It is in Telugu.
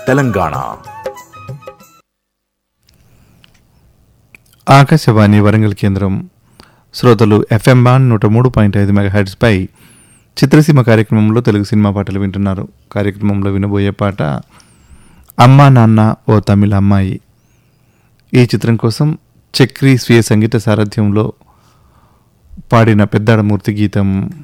తెలంగాణ. ఆకాశవాణి వరంగల్ కేంద్రం. శ్రోతలు FM బాన్ 103.5 మెగాహెర్ట్జ్ పై చిత్రసీమ కార్యక్రమంలో తెలుగు సినిమా పాటలు వింటున్నారు. కార్యక్రమంలో వినబోయే పాట అమ్మా నాన్న ఓ తమిళ అమ్మాయి. ఈ చిత్రం కోసం చక్రి స్వీయ సంగీత సారథ్యంలో పాడిన పెద్దాడమూర్తి గీతం.